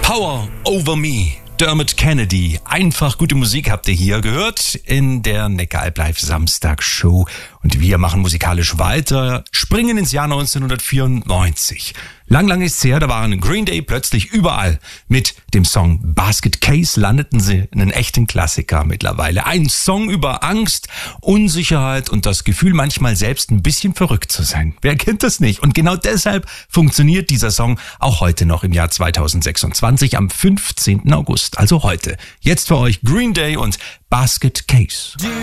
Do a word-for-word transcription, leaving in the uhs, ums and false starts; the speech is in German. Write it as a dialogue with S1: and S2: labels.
S1: Power Over Me. Dermot Kennedy. Einfach gute Musik habt ihr hier gehört in der Neckaralb Live Samstagsshow. Und wir machen musikalisch weiter, springen ins Jahr neunzehnhundertvierundneunzig. Lang, lang ist's her, da waren Green Day plötzlich überall. Mit dem Song Basket Case landeten sie einen echten Klassiker mittlerweile. Ein Song über Angst, Unsicherheit und das Gefühl, manchmal selbst ein bisschen verrückt zu sein. Wer kennt das nicht? Und genau deshalb funktioniert dieser Song auch heute noch im Jahr zweitausendsechsundzwanzig am fünfzehnten August. Also heute. Jetzt für euch Green Day und Basket Case.